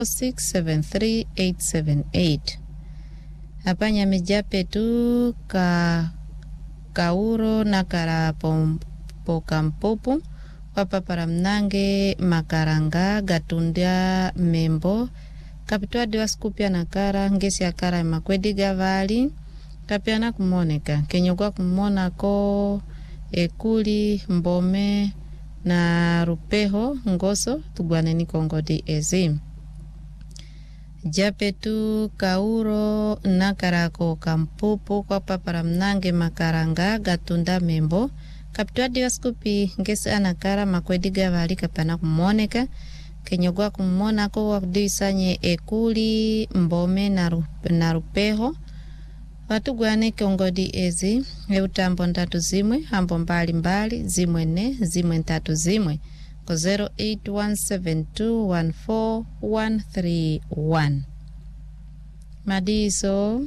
0706733878. Apanya mijape tu kauro na karapokampopu papa para mnange makaranga gatunda membo kapitwa diwa skupia na kara ngesi ya kara makwedi gavali kapiana kumoneka kenyogwa kumona ko ekuli mbome na rupeho ngoso tugwaneni kongodi ezi japetu kauro nakarako kampupu kwa papara mnange makaranga gatunda membo kapitwa diwa skupi ngesi anakara makwedi gavali kapiana kumoneka kenyogwa kumona ko wakudisanye ekuli mbome na rupeho watu gwane kongodi ezi eutambo ndatu zimwe hambo mbali mbali zimwe ne zimwe ntatu zimwe ko 0817214131 Madiso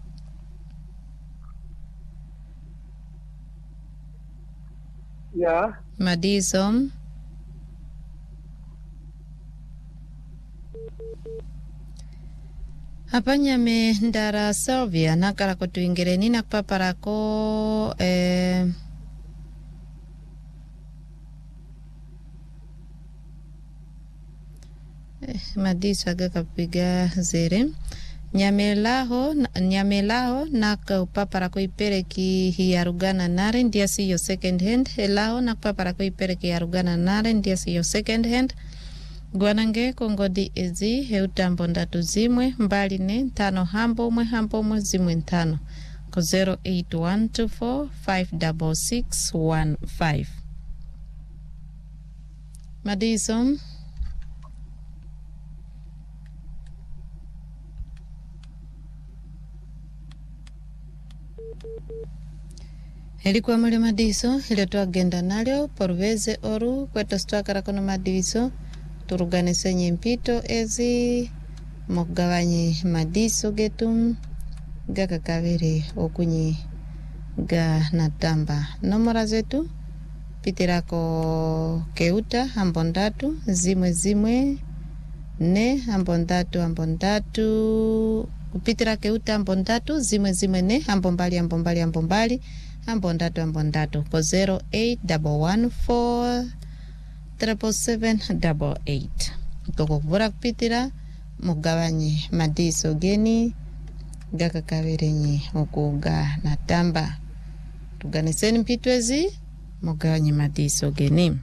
ya Madiso Apanya me ndara Sylvia nakara ko tuingereni na papara ko Madiso aga kapiga zere nyamelaho na papara ko ipereki hiarugana nare ndia si yo second hand elaho na papara ko ipereki hiarugana nare ndia si yo second hand Gwanange kongodi ezi heutambo ndatu zimwe mbali ne tano hambo mwe zimwe ntano ko 0812456615 Madison Helikuwa muli Madiso ile tuagenda nalyo porveze oru kweto stwakara kono Madiso turuganise nyempito ezi mokgawanye Madiso getum gaka kavere okunyi ga natamba nomora zetu pitirako keuta hambondatu zimwe ne hambondatu kupitira keuta hambondatu zimwe ne hambombali hambondatu ko 08114778 Koko kubura kupitira mugabanye Madiso geni gaka kaverenye okuga natamba tuganiseni mpitwezi mugabanye Madiso geni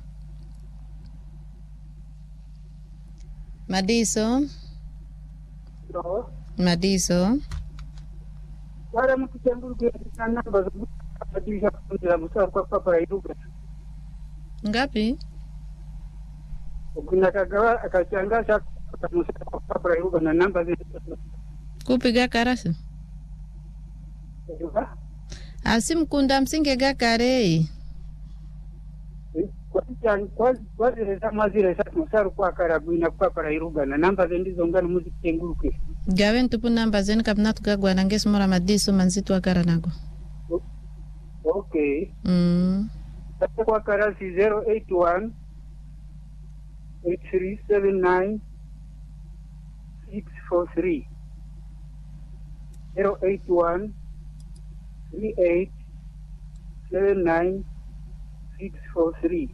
Madiso no Madiso wala mkitembulu kwa namba za Madiso kwa musa kwa papa iruga ngapi Ukina kagawa akachangasha musa kwa papa iruga na namba za kupiga karasi asimkunda msinge gakare kwa zile mazile sasa musaru kwa karabuina kwa papa iruga na namba za ndizo ngana muziki tenguluke gawe ntupu namba zeni kapna tukagwa nangesu mora Madiso manzitu akara nago okay kwa karasi 081 8379 643 081 3879 643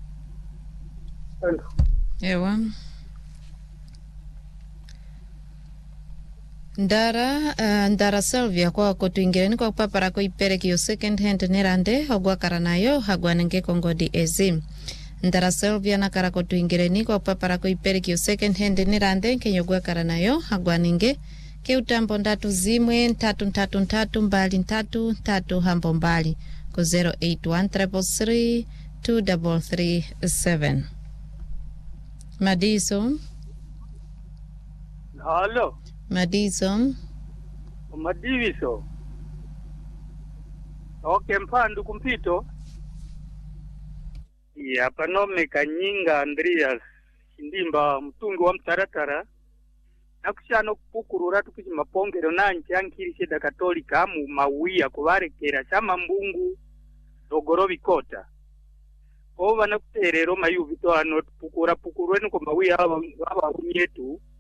ewa ndara Sylvia kwa kotuingireni kwa papara ko ipereki yo second hand nerande hagwa karanayo hagwa nenge kongodi ezi ndara Sylvia na kara kotuingireni kwa papara ko ipereki yo second hand nerande kenyogwa karanayo hagwa nenge keutambo ndatu zimwe ntatu mbali ntatu hambo mbali ko 0813332337 Madiso Hello Madiso Madiso okay mpandu kumpito ya panome Kanyinga Andreas Ndimba mtungi wa mtaratara nakushano kukurura tukichi mapongero nanchi ankirishe da katolika mu mawia kubarekera chama mbungu dogoro bikota oba nakuterero mayubi to ano pukurwe nuko mawia aba nyetu